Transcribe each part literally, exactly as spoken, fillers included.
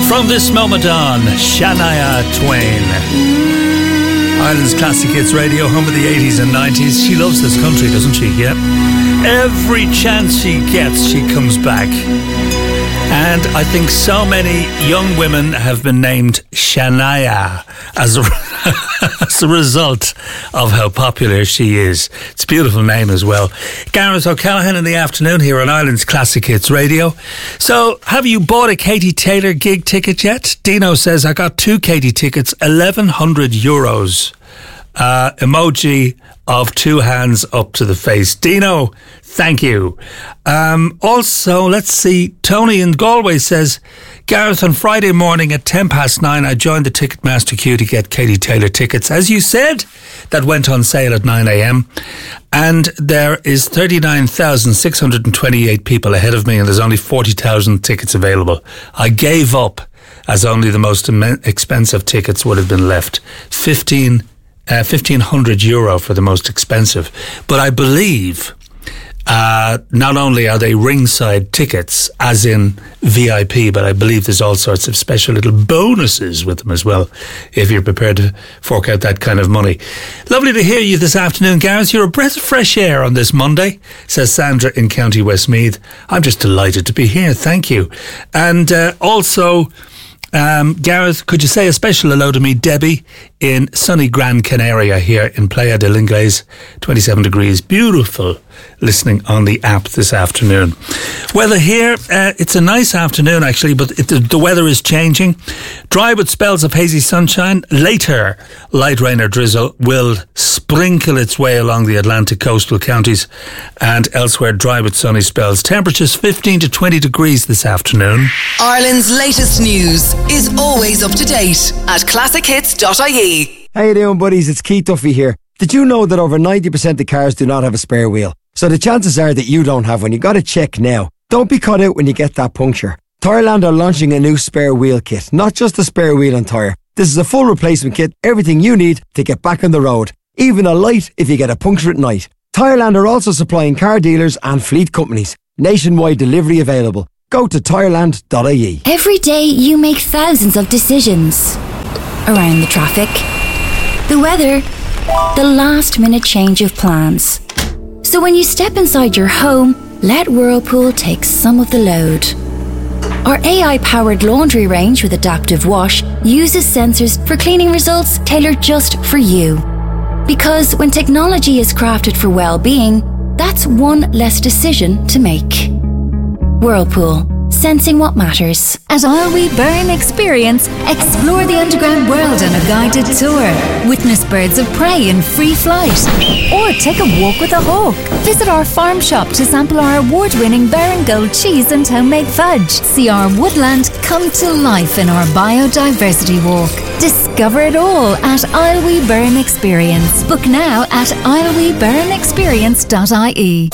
From this moment on, Shania Twain. Ireland's Classic Hits Radio, home of the eighties and nineties. She loves this country, doesn't she? Yep. Every chance she gets, she comes back. And I think so many young women have been named Shania as a, as a result of how popular she is. It's a beautiful name as well. Gareth O'Callaghan in the afternoon here on Ireland's Classic Hits Radio. So, have you bought a Katie Taylor gig ticket yet? Dino says, I got two Katie tickets, eleven hundred euros. Uh, emoji of two hands up to the face. Dino, thank you. Um, also, let's see, Tony in Galway says, Gareth, on Friday morning at ten past nine, I joined the Ticketmaster queue to get Katie Taylor tickets. As you said, that went on sale at nine a.m. And there is thirty-nine thousand six hundred twenty-eight people ahead of me, and there's only forty thousand tickets available. I gave up as only the most im- expensive tickets would have been left. Fifteen Uh, fifteen hundred euro for the most expensive. But I believe uh, not only are they ringside tickets, as in V I P, but I believe there's all sorts of special little bonuses with them as well, if you're prepared to fork out that kind of money. Lovely to hear you this afternoon, Gareth. You're a breath of fresh air on this Monday, says Sandra in County Westmeath. I'm just delighted to be here. Thank you. And uh, also... Um, Gareth, could you say a special hello to me, Debbie, in sunny Gran Canaria here in Playa del Inglés, twenty-seven degrees, beautiful, listening on the app this afternoon. Weather here, uh, it's a nice afternoon actually, but it, the, the weather is changing. Dry with spells of hazy sunshine. Later, light rain or drizzle will sprinkle its way along the Atlantic coastal counties, and elsewhere dry with sunny spells. Temperatures fifteen to twenty degrees this afternoon. Ireland's latest news is always up to date at classic hits dot I E. How you doing, buddies? It's Keith Duffy here. Did you know that over ninety percent of cars do not have a spare wheel? So the chances are that you don't have one. You got to check now. Don't be caught out when you get that puncture. Tyreland are launching a new spare wheel kit. Not just a spare wheel and tyre. This is a full replacement kit. Everything you need to get back on the road. Even a light if you get a puncture at night. Tyreland are also supplying car dealers and fleet companies. Nationwide delivery available. Go to tyreland dot I E. Every day you make thousands of decisions. Around the traffic, the weather, the last minute change of plans. So when you step inside your home, let Whirlpool take some of the load. Our A I-powered laundry range with adaptive wash uses sensors for cleaning results tailored just for you. Because when technology is crafted for well-being, that's one less decision to make. Whirlpool. Sensing what matters. At Isle We Burn Experience, explore the underground world on a guided tour. Witness birds of prey in free flight. Or take a walk with a hawk. Visit our farm shop to sample our award-winning Baron Gold cheese and homemade fudge. See our woodland come to life in our biodiversity walk. Discover it all at Isle We Burn Experience. Book now at isle we burn experience dot I E.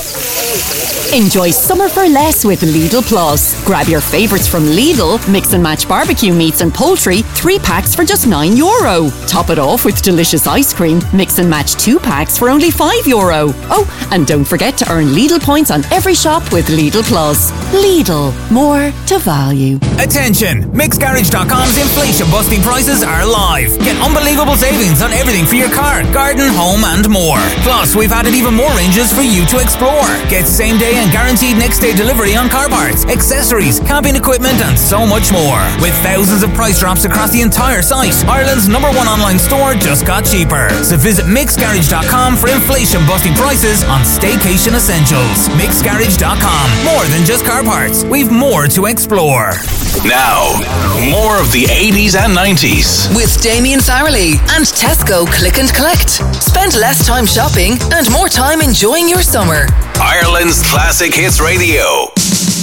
Enjoy summer for less with Lidl Plus. Grab your favourites from Lidl, mix and match barbecue meats and poultry, three packs for just nine euro. Top it off with delicious ice cream, mix and match two packs for only five euro. Oh, and don't forget to earn Lidl points on every shop with Lidl Plus. Lidl, more to value. Attention! Mix Garage dot com's inflation busting prices are live. Get unbelievable savings on everything for your car, garden, home and more. Plus, we've added even more ranges for you to explore. Get same day and guaranteed next day delivery on car parts, accessories, camping equipment and so much more. With thousands of price drops across the entire site, Ireland's number one online store just got cheaper. So visit Mix Garage dot com for inflation busting prices on staycation essentials. Mix Garage dot com. More than just car parts, we've more to explore. Now, more of the eighties and nineties. With Damien Farrelly and Tesco Click and Collect. Spend less time shopping and more time enjoying your summer. Ireland's Classic Hits Radio.